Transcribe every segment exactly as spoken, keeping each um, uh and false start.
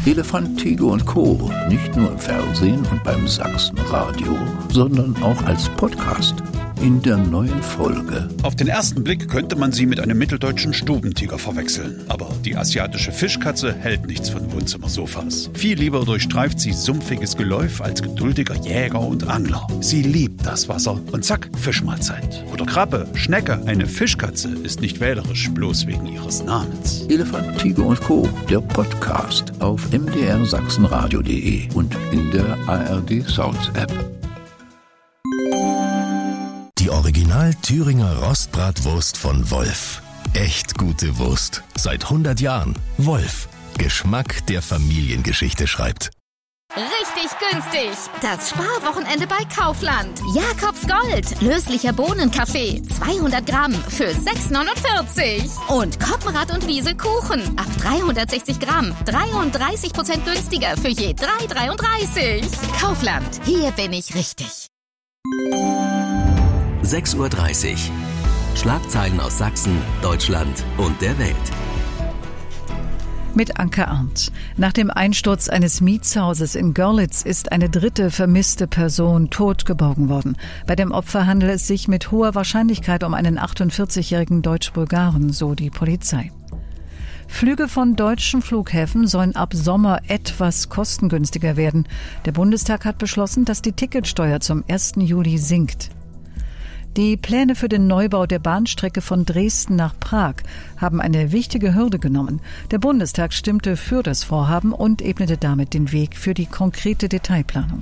Elefant, Tiger und Co. Nicht nur im Fernsehen und beim Sachsenradio, sondern auch als Podcast. In der neuen Folge. Auf den ersten Blick könnte man sie mit einem mitteldeutschen Stubentiger verwechseln. Aber die asiatische Fischkatze hält nichts von Wohnzimmersofas. Viel lieber durchstreift sie sumpfiges Geläuf als geduldiger Jäger und Angler. Sie liebt das Wasser und zack, Fischmahlzeit. Oder Krabbe, Schnecke. Eine Fischkatze ist nicht wählerisch, bloß wegen ihres Namens. Elefant, Tiger und Co. Der Podcast auf m d r sachsenradio punkt de und in der A R D Sounds App. Die Original Thüringer Rostbratwurst von Wolf. Echt gute Wurst. Seit hundert Jahren. Wolf. Geschmack, der Familiengeschichte schreibt. Richtig günstig. Das Sparwochenende bei Kaufland. Jakobs Gold. Löslicher Bohnenkaffee. zweihundert Gramm für sechs neunundvierzig. Und Koppenrad und Wiese Kuchen. Ab dreihundertsechzig Gramm. dreiunddreißig Prozent günstiger für je drei dreiunddreißig. Kaufland. Hier bin ich richtig. sechs Uhr dreißig. Schlagzeilen aus Sachsen, Deutschland und der Welt. Mit Anke Arndt. Nach dem Einsturz eines Mietshauses in Görlitz ist eine dritte vermisste Person tot geborgen worden. Bei dem Opfer handelt es sich mit hoher Wahrscheinlichkeit um einen achtundvierzigjährigen Deutsch-Bulgaren, so die Polizei. Flüge von deutschen Flughäfen sollen ab Sommer etwas kostengünstiger werden. Der Bundestag hat beschlossen, dass die Ticketsteuer zum ersten Juli sinkt. Die Pläne für den Neubau der Bahnstrecke von Dresden nach Prag haben eine wichtige Hürde genommen. Der Bundestag stimmte für das Vorhaben und ebnete damit den Weg für die konkrete Detailplanung.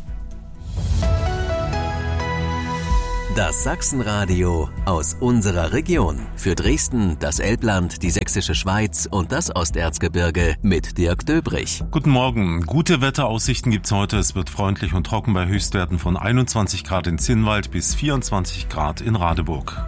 Das Sachsenradio aus unserer Region. Für Dresden, das Elbland, die Sächsische Schweiz und das Osterzgebirge mit Dirk Döbrich. Guten Morgen. Gute Wetteraussichten gibt's heute. Es wird freundlich und trocken bei Höchstwerten von einundzwanzig Grad in Zinnwald bis vierundzwanzig Grad in Radeburg.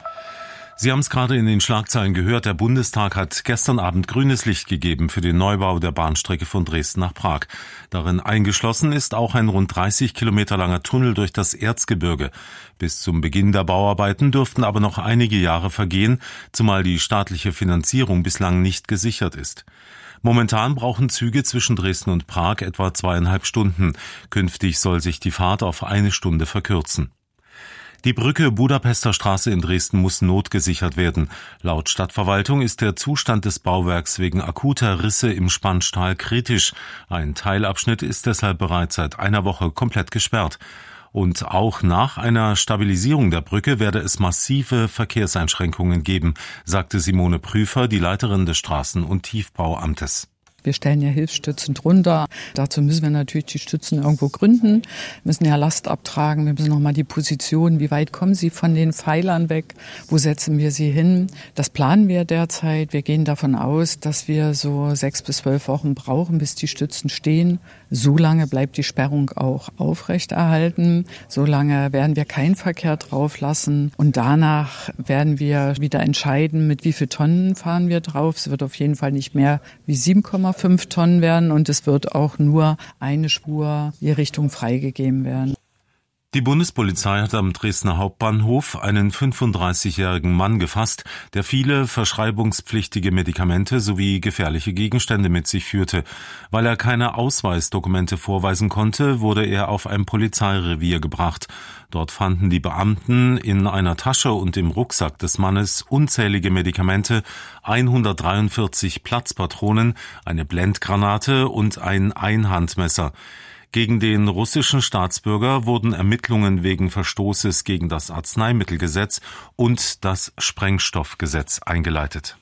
Sie haben es gerade in den Schlagzeilen gehört, der Bundestag hat gestern Abend grünes Licht gegeben für den Neubau der Bahnstrecke von Dresden nach Prag. Darin eingeschlossen ist auch ein rund dreißig Kilometer langer Tunnel durch das Erzgebirge. Bis zum Beginn der Bauarbeiten dürften aber noch einige Jahre vergehen, zumal die staatliche Finanzierung bislang nicht gesichert ist. Momentan brauchen Züge zwischen Dresden und Prag etwa zweieinhalb Stunden. Künftig soll sich die Fahrt auf eine Stunde verkürzen. Die Brücke Budapester Straße in Dresden muss notgesichert werden. Laut Stadtverwaltung ist der Zustand des Bauwerks wegen akuter Risse im Spannstahl kritisch. Ein Teilabschnitt ist deshalb bereits seit einer Woche komplett gesperrt. Und auch nach einer Stabilisierung der Brücke werde es massive Verkehrseinschränkungen geben, sagte Simone Prüfer, die Leiterin des Straßen- und Tiefbauamtes. Wir stellen ja Hilfsstützen drunter. Dazu müssen wir natürlich die Stützen irgendwo gründen, müssen ja Last abtragen. Wir müssen nochmal die Position, wie weit kommen sie von den Pfeilern weg, wo setzen wir sie hin. Das planen wir derzeit. Wir gehen davon aus, dass wir so sechs bis zwölf Wochen brauchen, bis die Stützen stehen. So lange bleibt die Sperrung auch aufrechterhalten. So lange werden wir keinen Verkehr drauf lassen. Und danach werden wir wieder entscheiden, mit wie viel Tonnen fahren wir drauf. Es wird auf jeden Fall nicht mehr wie sieben Komma fünf Tonnen werden und es wird auch nur eine Spur je Richtung freigegeben werden. Die Bundespolizei hat am Dresdner Hauptbahnhof einen fünfunddreißigjährigen Mann gefasst, der viele verschreibungspflichtige Medikamente sowie gefährliche Gegenstände mit sich führte. Weil er keine Ausweisdokumente vorweisen konnte, wurde er auf ein Polizeirevier gebracht. Dort fanden die Beamten in einer Tasche und im Rucksack des Mannes unzählige Medikamente, hundertdreiundvierzig Platzpatronen, eine Blendgranate und ein Einhandmesser. Gegen den russischen Staatsbürger wurden Ermittlungen wegen Verstoßes gegen das Arzneimittelgesetz und das Sprengstoffgesetz eingeleitet.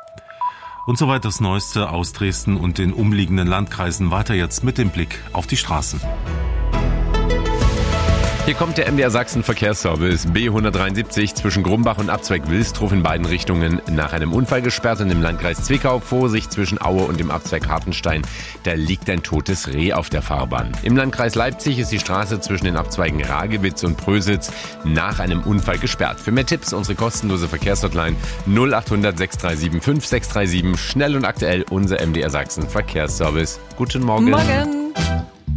Und soweit das Neueste aus Dresden und den umliegenden Landkreisen. Weiter jetzt mit dem Blick auf die Straßen. Hier kommt der M D R Sachsen Verkehrsservice B hundertdreiundsiebzig zwischen Grumbach und Abzweig Wilstrow in beiden Richtungen nach einem Unfall gesperrt und im Landkreis Zwickau. Vorsicht zwischen Aue und dem Abzweig Hartenstein, da liegt ein totes Reh auf der Fahrbahn. Im Landkreis Leipzig ist die Straße zwischen den Abzweigen Ragewitz und Prösitz nach einem Unfall gesperrt. Für mehr Tipps unsere kostenlose Verkehrshotline null achthundert sechs drei sieben fünf sechs drei sieben. Schnell und aktuell unser M D R Sachsen Verkehrsservice. Guten Morgen. Morgen.